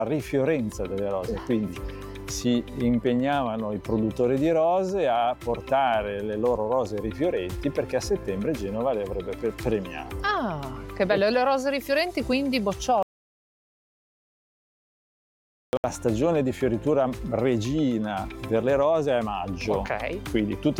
rifiorenza delle rose, quindi si impegnavano i produttori di rose a portare le loro rose rifiorenti perché a settembre Genova le avrebbe premiate. Ah, che bello. E le rose rifiorenti quindi boccioli? La stagione di fioritura regina delle rose è maggio, Ok. quindi tutti